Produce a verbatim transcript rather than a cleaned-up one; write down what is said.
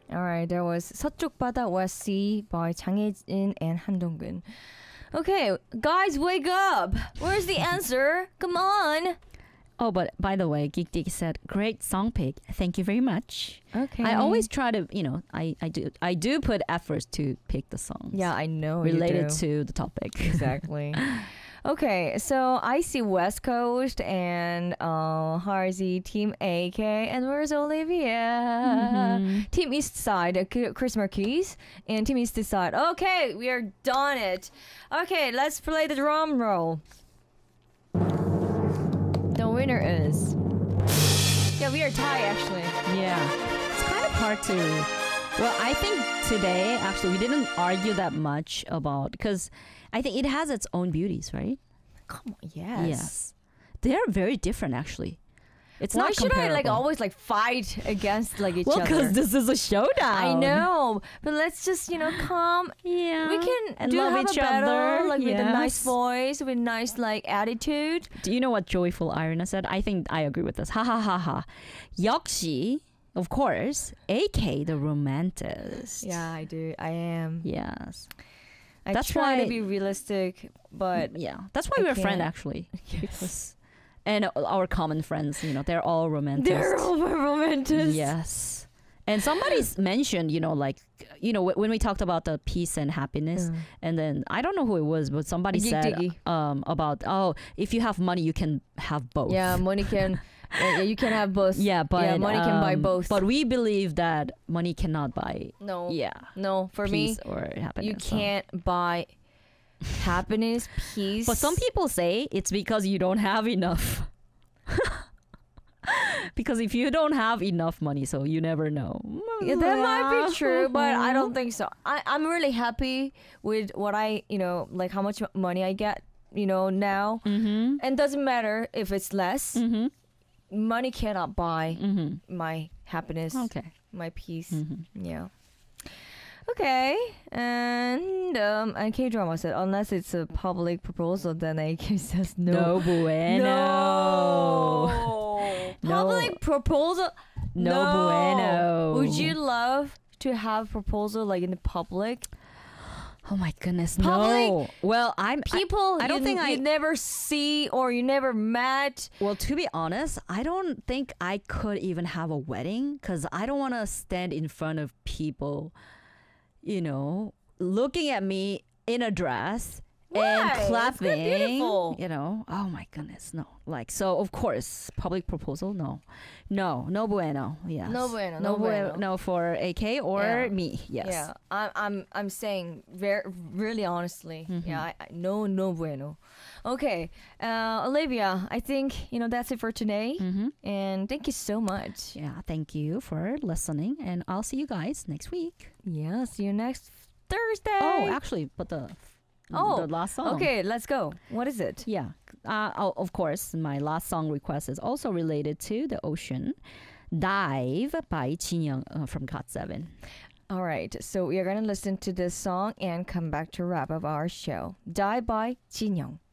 All right, there was 서쪽 바다 West Sea by 장혜진 and 한동근. Okay, guys, wake up! Where's the answer? Come on! Oh, but by the way, Geek Dick said, great song pick. Thank you very much. Okay. I always try to, you know, I, I do I do put efforts to pick the songs. Yeah, I know. Related to the topic. Exactly. Okay, so I see West Coast and uh, Harzi, Team A K, and where's Olivia? Mm-hmm. Team East Side, uh, Chris Marquise, and Team East Side. Okay, we are done it. Okay, let's play the drum roll. The winner is... Yeah, we are tied actually. Yeah. It's kind of hard to... Well, I think today, actually, we didn't argue that much about... Because I think it has its own beauties, right? Come on, yes. Yes. They're very different, actually. It's Why not should I like comparable. always like fight against like each Well, other? because this is a showdown. I know, but let's just you know calm. Yeah. We can and do love have each a battle other. like with a nice Yes. voice, with nice like attitude. Do you know what Joyful Irina said? I think I agree with this. Ha ha ha ha. 역시, of course, A K the romantist. Yeah, I do. I am. Yes. I That's try why- to be realistic, but Yeah. That's why I we're friends, can't. actually. Yes. Because, and our common friends, you know, they're all romantic. they're all romantic. Yes. And somebody's mentioned, you know, like, you know, wh- when we talked about the peace and happiness, Mm. and then I don't know who it was, but somebody Geek said Diggy. um, about, oh, if you have money, you can have both. Yeah, money can. uh, you can have both. Yeah, but yeah, money can buy um, both. But we believe that money cannot buy, no, yeah, no. For me, peace or happiness. you so. can't buy happiness, peace. But some people say it's because you don't have enough. Because if you don't have enough money, so you never know. Yeah, that might be true, but I don't think so. I, I'm really happy with what I, you know, like how much money I get, you know, now. Mm-hmm. And doesn't matter if it's less. Mm-hmm. Money cannot buy Mm-hmm. my happiness, Okay. my peace. Mm-hmm. Yeah. Okay. And um, and K drama said unless it's a public proposal, then A K says no. No bueno. No. No. Public proposal. No bueno. Would you love to have proposal like in the public? Oh my goodness. Public No. Well, I'm I- People I, don't you, think you I never see or you never met. Well, to be honest, I don't think I could even have a wedding cuz I don't want to stand in front of people, you know, looking at me in a dress Why? and It's clapping. good, beautiful. You know, oh my goodness, no. Like, so of course, public proposal, no. No, no bueno. Yes. No bueno, No, no bueno. bueno. No for A K or Yeah. me. Yes. Yeah, I'm I'm I'm saying very really honestly. Mhm. Yeah, I, I, no no bueno. Okay, uh, Olivia, I think you know that's it for today, Mhm. and thank you so much. Yeah, thank you for listening and I'll see you guys next week. Yeah, see you next Thursday. Oh, actually, but the Oh, the last song. okay, let's go. What is it? Yeah. Uh, oh, of course, my last song request is also related to the ocean. Dive by Jin Young uh, from got seven. All right, so we are gonna listen to this song and come back to wrap up our show. Die by Jin Young.